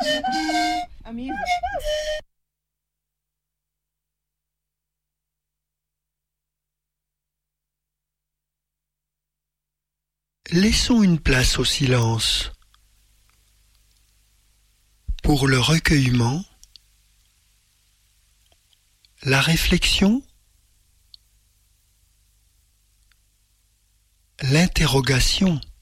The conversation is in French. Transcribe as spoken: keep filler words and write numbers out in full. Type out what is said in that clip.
Amise. Laissons une place au silence. Pour le recueillement, la réflexion, l'interrogation.